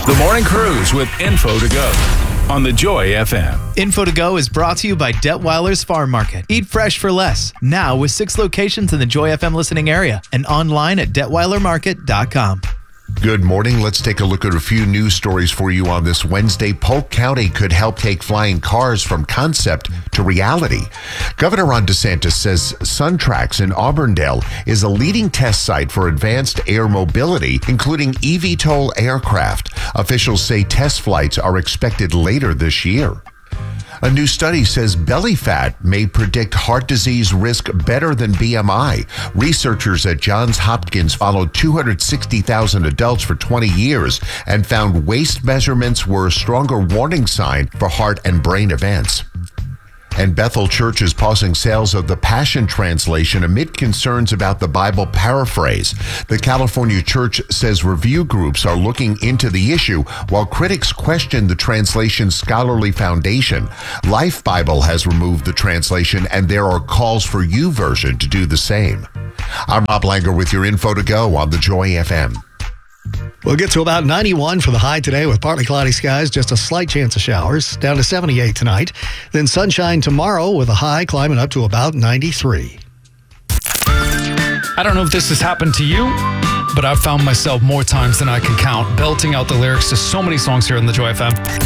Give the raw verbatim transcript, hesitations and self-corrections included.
The Morning Cruise with Info to Go on the Joy F M. Info to Go is brought to you by Detweiler's Farm Market. Eat fresh for less. Now with six locations in the Joy F M listening area and online at detweiler market dot com. Good morning. Let's take a look at a few news stories for you on this Wednesday. Polk County could help take flying cars from concept to reality. Governor Ron DeSantis says SunTrax in Auburndale is a leading test site for advanced air mobility, including eVTOL aircraft. Officials say test flights are expected later this year. A new study says belly fat may predict heart disease risk better than B M I. Researchers at Johns Hopkins followed two hundred sixty thousand adults for twenty years and found waist measurements were a stronger warning sign for heart and brain events. And Bethel Church is pausing sales of the Passion Translation amid concerns about the Bible paraphrase. The California Church says review groups are looking into the issue, while critics question the translation's scholarly foundation. Life Bible has removed the translation, and there are calls for YouVersion to do the same. I'm Rob Langer with your Info to Go on the Joy F M. We'll get to about ninety-one for the high today with partly cloudy skies, just a slight chance of showers, down to seventy-eight tonight. Then sunshine tomorrow with a high climbing up to about ninety-three. I don't know if this has happened to you, but I've found myself more times than I can count belting out the lyrics to so many songs here in the Joy F M.